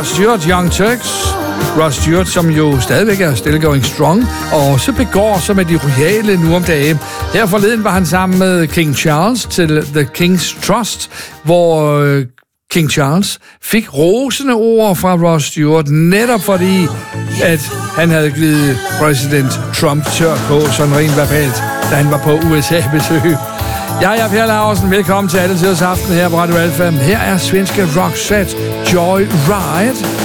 Rod Stewart, Young Turks. Rod Stewart, som jo stadigvæk er still going strong, og også begår sig med de royale nu om dagen. Her forleden var han sammen med King Charles til The King's Trust, hvor King Charles fik rosende ord fra Rod Stewart, netop fordi, at han havde givet præsident Trump tør på sådan rent verbalt, da han var på USA-besøg. Jeg er Per Laursen. Velkommen til Alle Tiders Aften her på Radio Alfa. Her er svenske Roxette, Joy Ride.